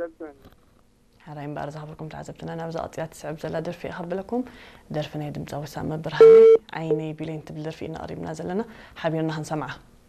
تعذبتني. هراي مبارا زهبلكم تعذبتنا أنا بزقطيات سعب زلا درفي أخبلكم درفنا يدم زاوي سامة برهاني عيني بلين تبل درفي إن قريب نازلنا حبيرنا هنسمعه